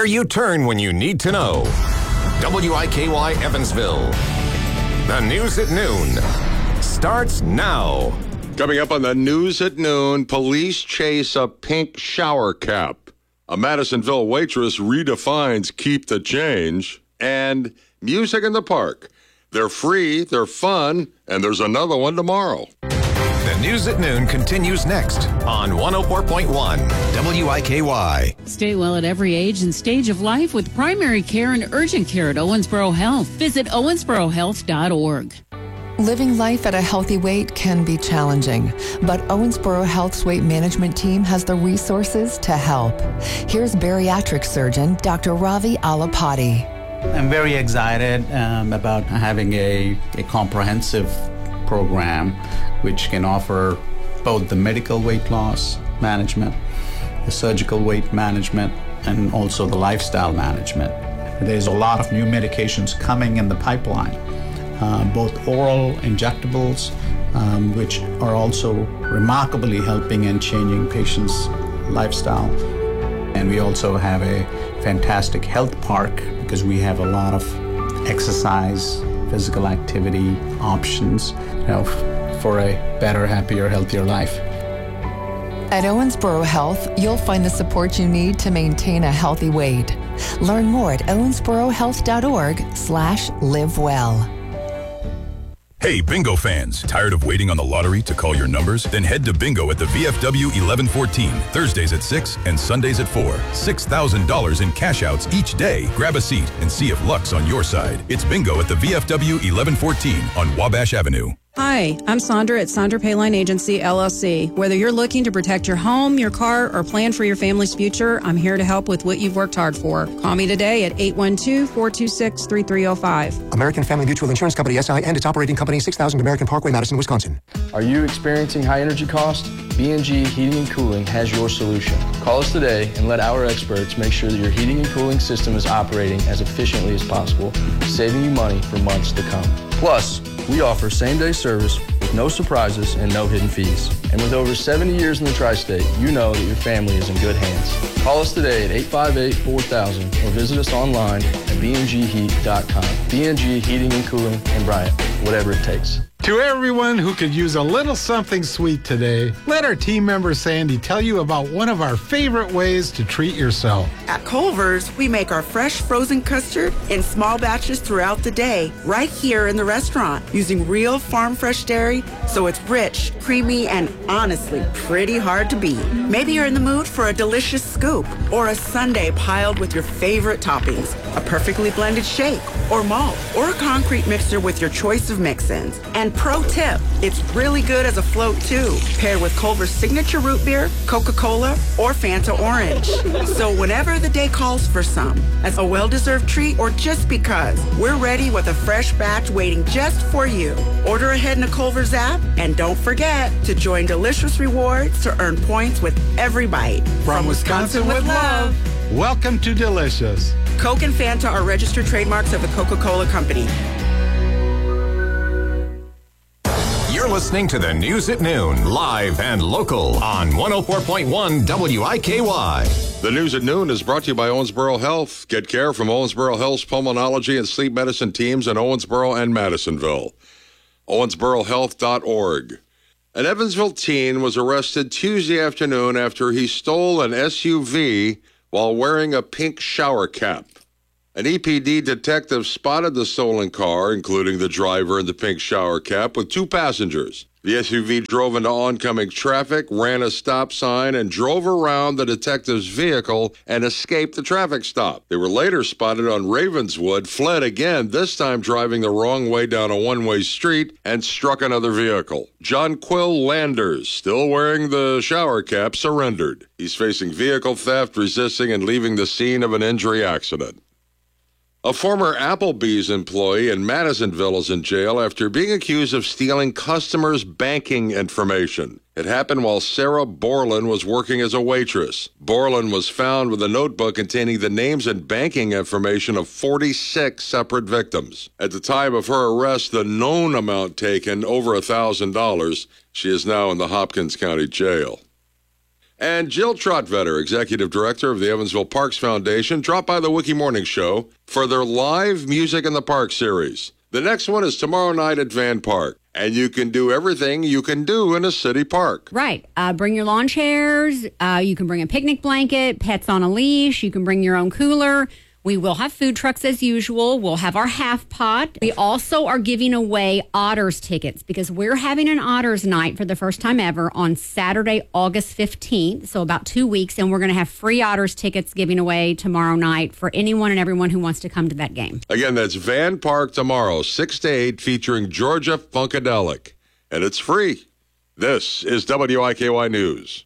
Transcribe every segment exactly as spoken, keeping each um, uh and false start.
you turn when you need to know. W I K Y Evansville. The news at noon starts now. Coming up on the news at noon, police chase a pink shower cap. A Madisonville waitress redefines keep the change. And music in the park. They're free, they're fun, and there's another one tomorrow. The news at noon continues next on one oh four point one W I K Y. Stay well at every age and stage of life with primary care and urgent care at Owensboro Health. Visit owensboro health dot org. Living life at a healthy weight can be challenging, but Owensboro Health's weight management team has the resources to help. Here's bariatric surgeon Doctor Ravi Alapati. I'm very excited um, about having a, a comprehensive program which can offer both the medical weight loss management, the surgical weight management, and also the lifestyle management. There's a lot of new medications coming in the pipeline, uh, both oral injectables, um, which are also remarkably helping and changing patients' lifestyle. And we also have a fantastic health park because we have a lot of exercise, physical activity options, you know, for a better, happier, healthier life. At Owensboro Health, you'll find the support you need to maintain a healthy weight. Learn more at owensboro health dot org slash live well. Hey, bingo fans, tired of waiting on the lottery to call your numbers? Then head to bingo at the V F W eleven fourteen, Thursdays at six and Sundays at four. six thousand dollars in cash outs each day. Grab a seat and see if luck's on your side. It's bingo at the V F W eleven fourteen on Wabash Avenue. Hi, I'm Sandra at Sandra Payline Agency, L L C. Whether you're looking to protect your home, your car, or plan for your family's future, I'm here to help with what you've worked hard for. Call me today at eight one two, four two six, three three zero five. American Family Mutual Insurance Company, S I, and its operating company, six thousand American Parkway, Madison, Wisconsin. Are you experiencing high energy costs? B and G Heating and Cooling has your solution. Call us today and let our experts make sure that your heating and cooling system is operating as efficiently as possible, saving you money for months to come. Plus, we offer same-day service with no surprises and no hidden fees. And with over seventy years in the tri-state, you know that your family is in good hands. Call us today at eight five eight, four thousand or visit us online at b n g heat dot com. B N G Heating and Cooling in Bryant, whatever it takes. To everyone who could use a little something sweet today, let our team member Sandy tell you about one of our favorite ways to treat yourself. At Culver's, we make our fresh frozen custard in small batches throughout the day, right here in the restaurant, using real farm fresh dairy, so it's rich, creamy, and honestly pretty hard to beat. Maybe you're in the mood for a delicious scoop or a sundae piled with your favorite toppings, a perfectly blended shake or malt, or a concrete mixer with your choice of mix-ins. And pro tip, it's really good as a float too, paired with Culver's signature root beer, Coca-Cola, or Fanta Orange. So whenever the day calls for some, as a well-deserved treat or just because, we're ready with a fresh batch waiting just for you. Order ahead in the Culver's app, and don't forget to join Delicious Rewards to earn points with every bite. From, From Wisconsin, Wisconsin with, with love. love, welcome to Delicious. Coke and Fanta are registered trademarks of the Coca-Cola Company. You're listening to the News at Noon, live and local on one oh four point one W I K Y. The News at Noon is brought to you by Owensboro Health. Get care from Owensboro Health's pulmonology and sleep medicine teams in Owensboro and Madisonville. owensboro health dot org. An Evansville teen was arrested Tuesday afternoon after he stole an S U V while wearing a pink shower cap. An E P D detective spotted the stolen car, including the driver and the pink shower cap, with two passengers. The S U V drove into oncoming traffic, ran a stop sign, and drove around the detective's vehicle and escaped the traffic stop. They were later spotted on Ravenswood, fled again, this time driving the wrong way down a one-way street, and struck another vehicle. John Quill Landers, still wearing the shower cap, surrendered. He's facing vehicle theft, resisting, and leaving the scene of an injury accident. A former Applebee's employee in Madisonville is in jail after being accused of stealing customers' banking information. It happened while Sarah Borland was working as a waitress. Borland was found with a notebook containing the names and banking information of forty-six separate victims. At the time of her arrest, the known amount taken, over one thousand dollars. She is now in the Hopkins County Jail. And Jill Trotvetter, Executive Director of the Evansville Parks Foundation, dropped by the Wiki Morning Show for their live Music in the Park series. The next one is tomorrow night at Van Park, and you can do everything you can do in a city park. Right. Uh, bring your lawn chairs. Uh, you can bring a picnic blanket, pets on a leash. You can bring your own cooler. We will have food trucks as usual. We'll have our half pot. We also are giving away Otters tickets because we're having an Otters night for the first time ever on Saturday, August fifteenth, so about two weeks, and we're going to have free Otters tickets giving away tomorrow night for anyone and everyone who wants to come to that game. Again, that's Van Park tomorrow, six to eight, featuring Georgia Funkadelic, and it's free. This is W I K Y News.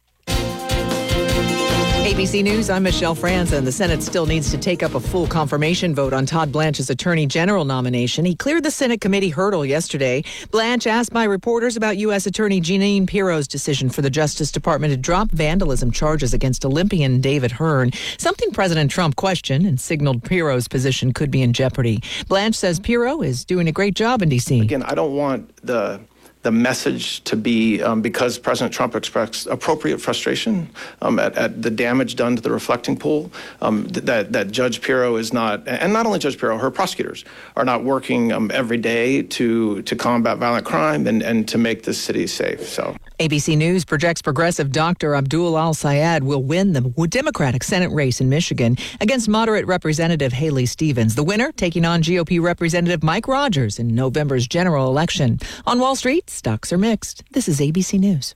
A B C News, I'm Michelle Franzen. The Senate still needs to take up a full confirmation vote on Todd Blanche's Attorney General nomination. He cleared the Senate committee hurdle yesterday. Blanche asked by reporters about U S. Attorney Jeanine Pirro's decision for the Justice Department to drop vandalism charges against Olympian David Hearn, something President Trump questioned and signaled Pirro's position could be in jeopardy. Blanche says Pirro is doing a great job in D C. Again, I don't want the... the message to be um, because President Trump expressed appropriate frustration um, at, at the damage done to the reflecting pool, um, th- that, that Judge Pirro is not, and not only Judge Pirro, her prosecutors are not working um, every day to to combat violent crime and, and to make this city safe. So, A B C News projects progressive Doctor Abdul Al-Sayed will win the Democratic Senate race in Michigan against moderate Representative Haley Stevens. The winner taking on G O P Representative Mike Rogers in November's general election. On Wall Street, stocks are mixed. This is A B C News.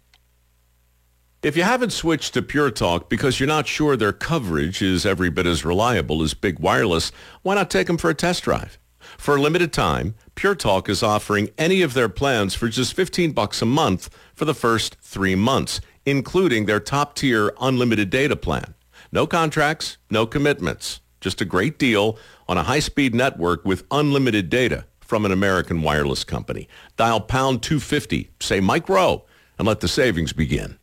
If you haven't switched to Pure Talk because you're not sure their coverage is every bit as reliable as Big Wireless, why not take them for a test drive? For a limited time, Pure Talk is offering any of their plans for just fifteen bucks a month for the first three months, including their top-tier unlimited data plan. No contracts, no commitments. Just a great deal on a high-speed network with unlimited data from an American wireless company. Dial pound two fifty, say Mike Rowe, and let the savings begin.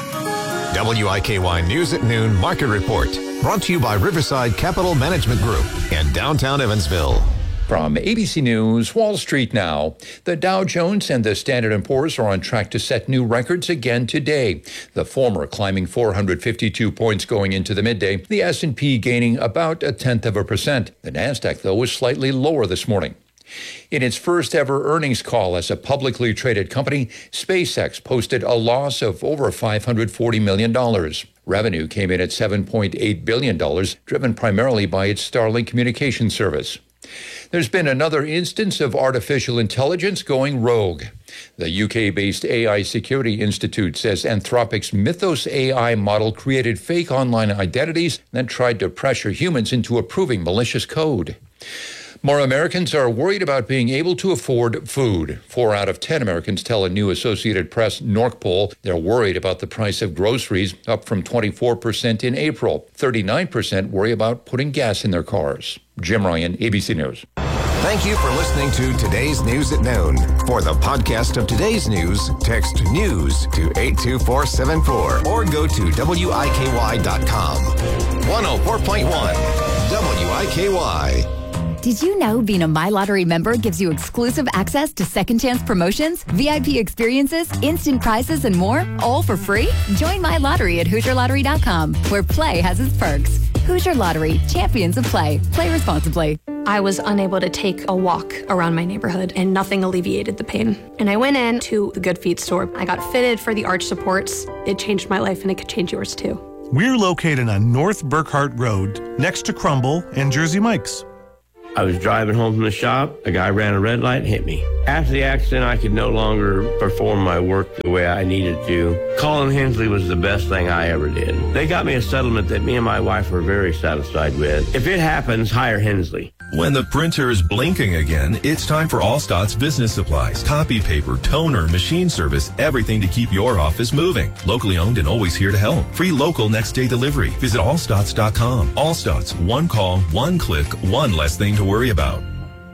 W I K Y News at Noon Market Report, brought to you by Riverside Capital Management Group and downtown Evansville. From A B C News, Wall Street now. The Dow Jones and the Standard and Poor's are on track to set new records again today. The former climbing four hundred fifty-two points going into the midday, the S and P gaining about a tenth of a percent. The Nasdaq, though, was slightly lower this morning. In its first ever earnings call as a publicly traded company, SpaceX posted a loss of over five hundred forty million dollars. Revenue came in at seven point eight billion dollars, driven primarily by its Starlink communication service. There's been another instance of artificial intelligence going rogue. The U K-based A I Security Institute says Anthropic's Mythos A I model created fake online identities and then tried to pressure humans into approving malicious code. More Americans are worried about being able to afford food. Four out of ten Americans tell a new Associated Press N O R C poll they're worried about the price of groceries, up from twenty-four percent in April. thirty-nine percent worry about putting gas in their cars. Jim Ryan, A B C News. Thank you for listening to Today's News at Noon. For the podcast of today's news, text NEWS to eight two four seven four or go to W I K Y dot com. one oh four point one W I K Y. Did you know being a MyLottery member gives you exclusive access to second chance promotions, V I P experiences, instant prizes, and more, all for free? Join MyLottery at Hoosier Lottery dot com, where play has its perks. Hoosier Lottery, champions of play. Play responsibly. I was unable to take a walk around my neighborhood, and nothing alleviated the pain. And I went in to the Good Feet store. I got fitted for the arch supports. It changed my life, and it could change yours too. We're located on North Burkhart Road, next to Crumble and Jersey Mike's. I was driving home from the shop. A guy ran a red light and hit me. After the accident, I could no longer perform my work the way I needed to. Calling Hensley was the best thing I ever did. They got me a settlement that me and my wife were very satisfied with. If it happens, hire Hensley. When the printer is blinking again, it's time for Allstott's business supplies, copy paper, toner, machine service, everything to keep your office moving. Locally owned and always here to help. Free local next day delivery. Visit allstotts dot com. Allstotts, one call, one click, one less thing to worry about.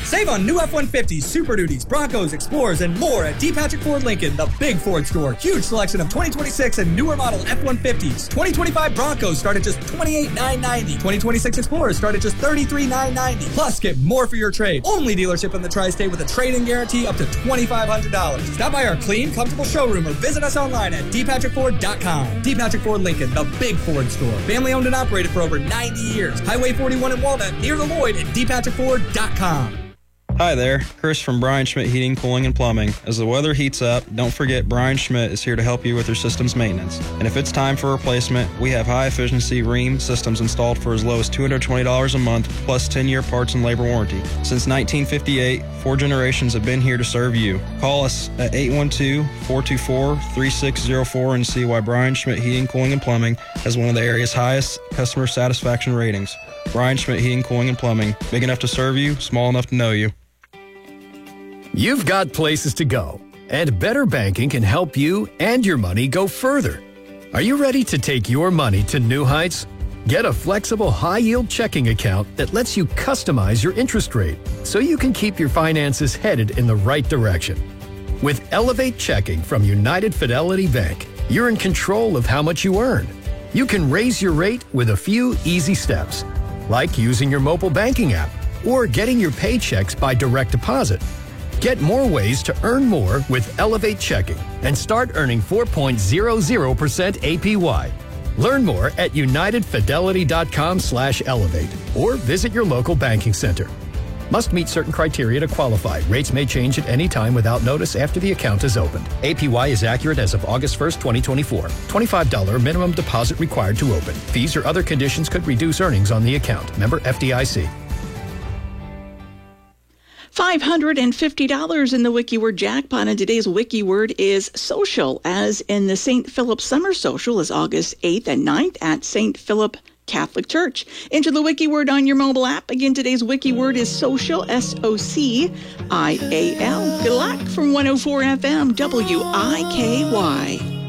Save on new F one fifties, Super Duties, Broncos, Explorers, and more at D. Patrick Ford Lincoln, the big Ford store. Huge selection of twenty twenty-six and newer model F one fifties. twenty twenty-five Broncos start at just twenty-eight thousand nine hundred ninety dollars. twenty twenty-six Explorers start at just thirty-three thousand nine hundred ninety dollars. Plus, get more for your trade. Only dealership in the Tri-State with a trade-in guarantee up to twenty-five hundred dollars. Stop by our clean, comfortable showroom or visit us online at d patrick ford dot com. D. Patrick Ford Lincoln, the big Ford store. Family owned and operated for over ninety years. Highway forty-one in Walnut, near the Lloyd at d patrick ford dot com. Hi there, Chris from Brian Schmidt Heating, Cooling, and Plumbing. As the weather heats up, don't forget Brian Schmidt is here to help you with your system's maintenance. And if it's time for a replacement, we have high-efficiency Rheem systems installed for as low as two hundred twenty dollars a month, plus ten-year parts and labor warranty. Since nineteen fifty-eight, four generations have been here to serve you. Call us at eight one two, four two four, three six zero four and see why Brian Schmidt Heating, Cooling, and Plumbing has one of the area's highest customer satisfaction ratings. Brian Schmidt Heating, Cooling, and Plumbing. Big enough to serve you, small enough to know you. You've got places to go, and Better Banking can help you and your money go further. Are you ready to take your money to new heights? Get a flexible high-yield checking account that lets you customize your interest rate so you can keep your finances headed in the right direction. With Elevate Checking from United Fidelity Bank, you're in control of how much you earn. You can raise your rate with a few easy steps, like using your mobile banking app or getting your paychecks by direct deposit. Get more ways to earn more with Elevate Checking and start earning four point zero zero percent A P Y. Learn more at united fidelity dot com slash elevate or visit your local banking center. Must meet certain criteria to qualify. Rates may change at any time without notice after the account is opened. A P Y is accurate as of August first, twenty twenty-four. twenty-five dollars minimum deposit required to open. Fees or other conditions could reduce earnings on the account. Member F D I C. five hundred fifty dollars in the WikiWord jackpot, and today's WikiWord is social, as in the Saint Philip Summer Social is August eighth and ninth at Saint Philip Catholic Church. Enter the WikiWord on your mobile app. Again, today's WikiWord is social, S O C I A L. Good luck from one oh four F M W I K Y.